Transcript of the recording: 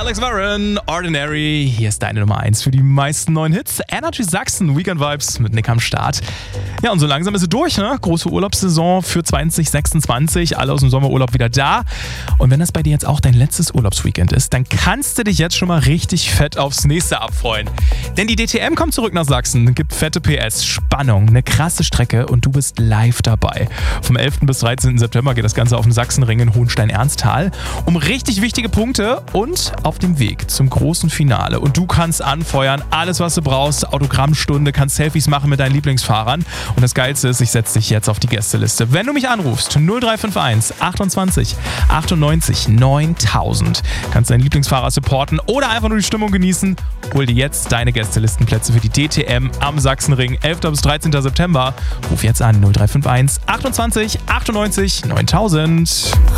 Alex Warren, Ordinary. Hier ist deine Nummer 1 für die meisten neuen Hits. Energy Sachsen, Weekend Vibes mit Nick am Start. Ja, und so langsam ist sie durch, ne? Große Urlaubssaison für 2026. Alle aus dem Sommerurlaub wieder da. Und wenn das bei dir jetzt auch dein letztes Urlaubsweekend ist, dann kannst du dich jetzt schon mal richtig fett aufs nächste abfreuen. Denn die DTM kommt zurück nach Sachsen, gibt fette PS, Spannung, eine krasse Strecke und du bist live dabei. Vom 11. bis 13. September geht das Ganze auf dem Sachsenring in Hohenstein-Ernsthal. Um richtig wichtige Punkte und auf dem Weg zum großen Finale. Und du kannst anfeuern, alles was du brauchst, Autogrammstunde, kannst Selfies machen mit deinen Lieblingsfahrern. Und das Geilste ist, ich setze dich jetzt auf die Gästeliste. Wenn du mich anrufst, 0351 28 98 9000, kannst deinen Lieblingsfahrer supporten oder einfach nur die Stimmung genießen. Hol dir jetzt deine Gästelistenplätze für die DTM am Sachsenring, 11. bis 13. September. Ruf jetzt an 0351 28 98 9000.